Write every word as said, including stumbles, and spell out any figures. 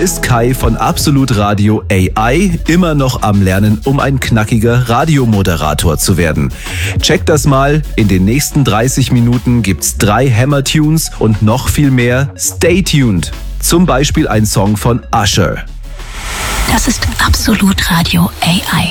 ist Kai von Absolut Radio A I immer noch am Lernen, um ein knackiger Radiomoderator zu werden. Checkt das mal, in den nächsten dreißig Minuten gibt's drei Hammer-Tunes und noch viel mehr. Stay tuned. Zum Beispiel ein Song von Usher. Das ist Absolut Radio A I.